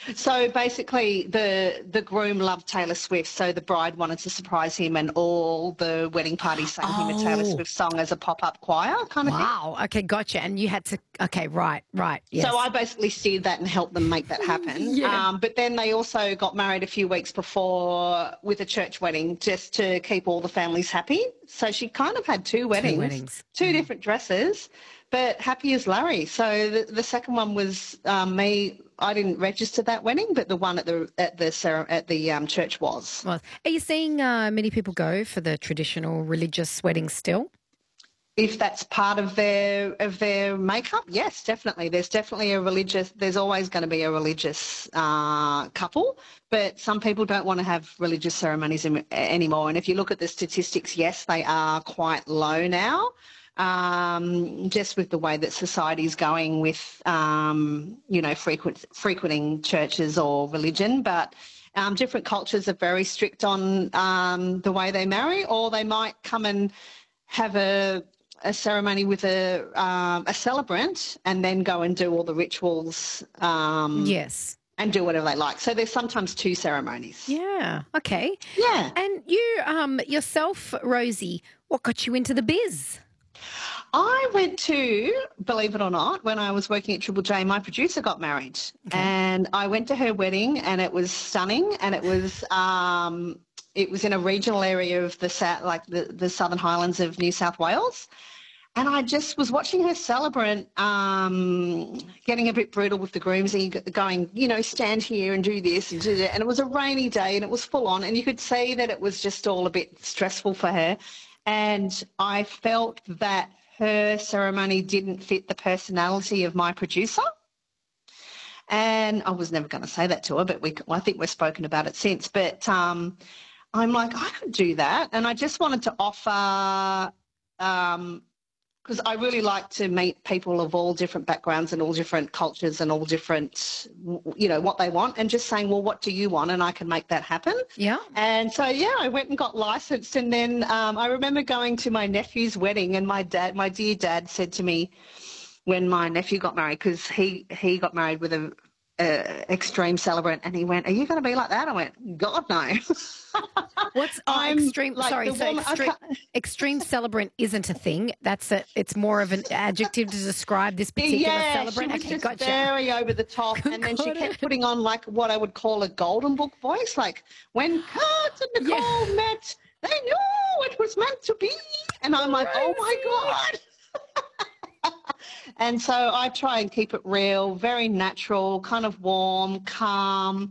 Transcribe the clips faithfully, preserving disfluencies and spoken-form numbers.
So basically, the the groom loved Taylor Swift, so the bride wanted to surprise him, and all the wedding party sang him a Taylor Oh, Swift song as a pop up choir kind of thing. wow. Okay, gotcha. And you had to, okay, right, right. So Yes. I basically steered that and helped them make that happen. Yeah. Um, but then they also got married a few weeks before with a church wedding, just to keep all the families happy. So she kind of had two weddings, Two weddings. two Mm. different dresses, but happy as Larry. So the, the second one was um, me. I didn't register that wedding, but the one at the at the cere- at the um, church was. Well, are you seeing uh, many people go for the traditional religious weddings still? If that's part of their of their makeup, yes, definitely. There's definitely a religious. There's always going to be a religious uh, couple, but some people don't want to have religious ceremonies im- anymore. And if you look at the statistics, yes, they are quite low now. Um, just with the way that society is going with, um, you know, frequent, frequenting churches or religion, but um, different cultures are very strict on um, the way they marry, or they might come and have a a ceremony with a um, a celebrant and then go and do all the rituals um, Yes. and do whatever they like. So there's sometimes two ceremonies. Yeah. Okay. Yeah. And you, um, yourself, Rosie, what got you into the biz? I went to, believe it or not, when I was working at Triple J, my producer got married. Okay. And I went to her wedding and it was stunning, and it was um, it was in a regional area of the south, like the, the Southern Highlands of New South Wales. And I just was watching her celebrant um, getting a bit brutal with the groomsy, going, you know, stand here and do this and do that. And it was a rainy day and it was full on, and you could see that it was just all a bit stressful for her. And I felt that her ceremony didn't fit the personality of my producer. And I was never going to say that to her, but we, I think we've spoken about it since. But um, I'm like, I could do that. And I just wanted to offer, um, because I really like to meet people of all different backgrounds and all different cultures and all different, you know, what they want, and just saying, well, what do you want? And I can make that happen. Yeah. And so, yeah, I went and got licensed. And then um, I remember going to my nephew's wedding, and my dad, my dear dad, said to me when my nephew got married, because he, he got married with a, a extreme celebrant, and he went, are you going to be like that? I went, God, no. What's oh, I'm extreme? like sorry, the so woman- I extreme, can't- extreme celebrant isn't a thing. That's a. It's more of an adjective to describe this particular yeah, celebrant. she was Okay, just gotcha. very over the top, and then she Got kept it. putting on like what I would call a golden book voice, like when Kurt and Nicole Yeah. met, they knew it was meant to be, and I'm like, oh my God. And so I try and keep it real, very natural, kind of warm, calm.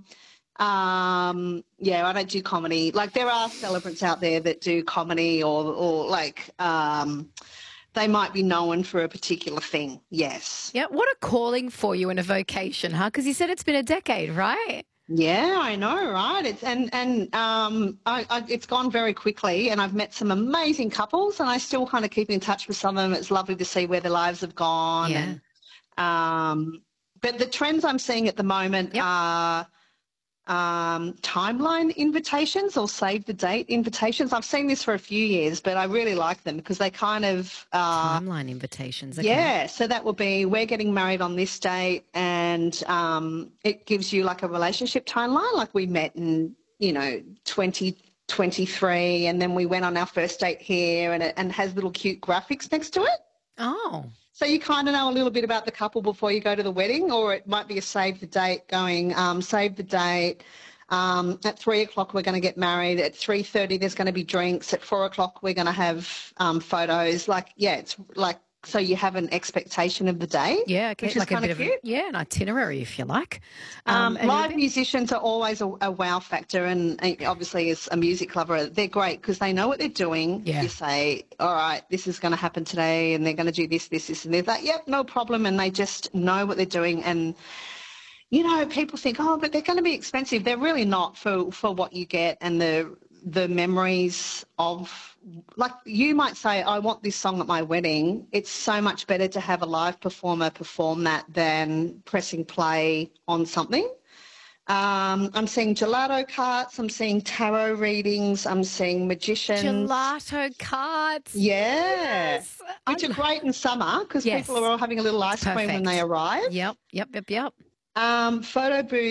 Um, yeah, I don't do comedy. Like there are celebrants out there that do comedy, or, or like um, they might be known for a particular thing. Yes. Yeah, what a calling for you and a vocation, huh? Because you said it's been a decade, right? Yeah, I know, right? It's and and um, I, I, it's gone very quickly, and I've met some amazing couples, and I still kind of keep in touch with some of them. It's lovely to see where their lives have gone. Yeah. And, um, but the trends I'm seeing at the moment Yep. are um, timeline invitations or save the date invitations. I've seen this for a few years, but I really like them because they kind of uh, Timeline invitations. Okay. yeah, so that will be, we're getting married on this date, and um, it gives you like a relationship timeline. Like we met in, you know, twenty twenty-three, and then we went on our first date here, and it and has little cute graphics next to it. Oh. So you kind of know a little bit about the couple before you go to the wedding, or it might be a save the date going, um, save the date. Um, at three o'clock, we're going to get married. At three thirty, there's going to be drinks. At four o'clock, we're going to have um, photos. Like, yeah, it's like, so you have an expectation of the day. Yeah, okay. Which is Like a kind bit of of cute. a, yeah, an itinerary, if you like. Um, and live you've- musicians are always a, a wow factor, and, and obviously as a music lover, they're great because they know what they're doing. Yeah. You say, all right, this is going to happen today, and they're going to do this, this, this, and they're like, yep, no problem, and they just know what they're doing. And you know, people think, oh, but they're going to be expensive. They're really not for, for what you get and the the memories of, like you might say, I want this song at my wedding. It's so much better to have a live performer perform that than pressing play on something. Um, I'm seeing gelato carts. I'm seeing tarot readings. I'm seeing magicians. Gelato carts. Yeah. Yes. Which are I'm- great in summer because Yes. people are all having a little ice cream when perfect. they arrive. Yep, yep, yep, yep. Um, photo booth.